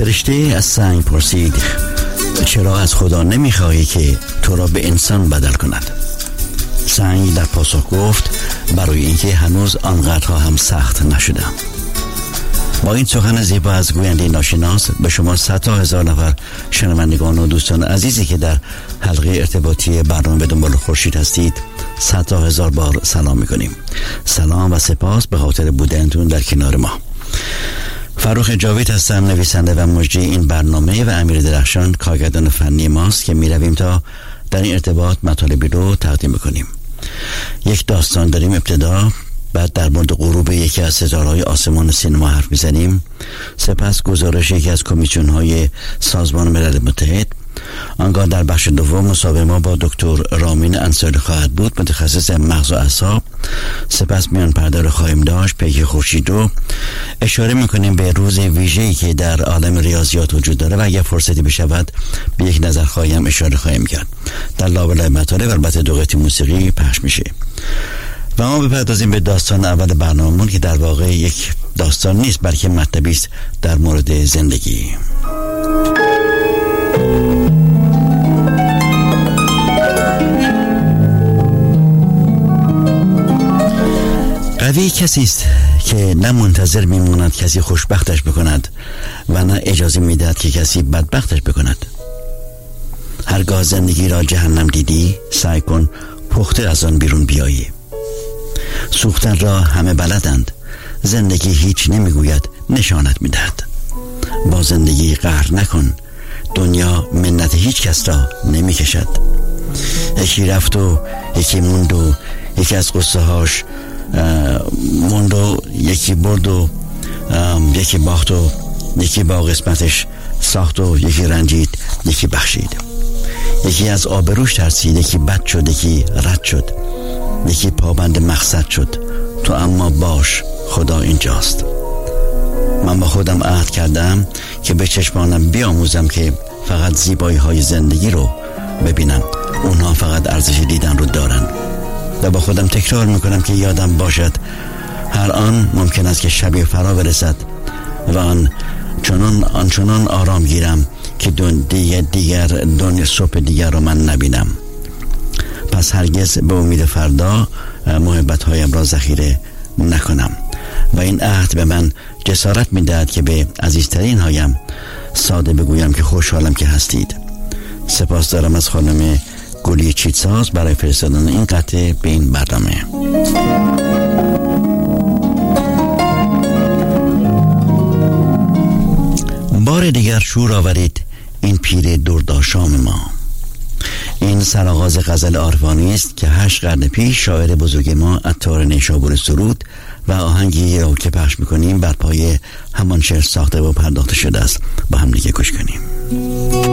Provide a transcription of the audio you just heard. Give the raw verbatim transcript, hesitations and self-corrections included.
فرشته از سنگ پرسید چرا از خدا نمیخواهی که تو را به انسان بدل کند؟ سنگ در پاسخ گفت برای اینکه هنوز آنقدرها هم سخت نشدم. با این سخن زیبا از گوینده ناشناس به شما صدها هزار نفر شنوندگان و دوستان عزیزی که در حلقه ارتباطی برنامه به دنبال خورشید هستید صدها هزار بار سلام میکنیم. سلام و سپاس به خاطر بودنتون در کنار ما. فروخ جاوید هستم، نویسنده و مجری این برنامه، و امیر درخشان کارگردان فنی ماست که می رویم تا در این ارتباط مطالبی رو تقدیم بکنیم. یک داستان داریم ابتدا، بعد در مورد غروب یکی از ستاره‌های آسمان سینما حرف میزنیم، سپس گزارش یکی از کمیسیون‌های سازمان ملل متحد، آنگاه در بخش دوم مصاحبه ما با دکتر رامین انصاری خواهد بود، متخصص مغز و اعصاب. سپس میان پرده رو خواهیم داشت، پیک خورشید رو اشاره میکنیم به روز ویژه‌ای که در عالم ریاضیات وجود داره و اگر فرصتی بشود به یک نظرخواهی هم اشاره خواهیم کرد. در لابلای مطالب البته دو قطعه موسیقی پخش میشه و ما بپردازیم به داستان اول برنامه‌مون که در واقع یک داستان نیست بلکه مطلبی است در مورد زندگی. قوی کسی است که نه منتظر میماند کسی خوشبختش بکند و نه اجازه میدهد که کسی بدبختش بکند. هرگاه زندگی را جهنم دیدی سعی کن پخته از آن بیرون بیایی. سوختن را همه بلدند، زندگی هیچ نمیگوید، نشانت میدهد. با زندگی قهر نکن، دنیا منت هیچ کس را نمیکشد. یکی رفت و یکی موند و یکی از قصه هاش موند و یکی برد و یکی باخت و یکی با قسمتش ساخت و یکی رنجید یکی بخشید. یکی از آبروش ترسید، یکی بد شد، یکی رد شد، یکی پابند مقصد شد. تو اما باش، خدا اینجاست. من با خودم عهد کردم که به چشمانم بیاموزم که فقط زیبایی های زندگی رو ببینم، اونها فقط ارزش دیدن رو دارن. و با خودم تکرار میکنم که یادم باشد هر آن ممکن است که شبی فرا برسد و آن چنان آنچنان آرام گیرم که دون دیگر دیگر دنیا صبح دیگر رو من نبینم. پس هرگز به امید فردا محبت هایم را ذخیره نکنم و این عهد به من جسارت میدهد که به عزیزترین هایم ساده بگویم که خوشحالم که هستید. سپاس دارم از خانم گلی چیتساز برای فرستادن این قطعه به این برنامه. بار دیگر شور آورید این پیر درداشام ما. این سرآغاز غزل عارفانه است که هشت قرن پیش شاعر بزرگ ما عطار نیشابور سرود و آهنگی را که پخش میکنیم بر پای همان شعر ساخته و پرداخته شده است. با هم دیگه گوش کنیم.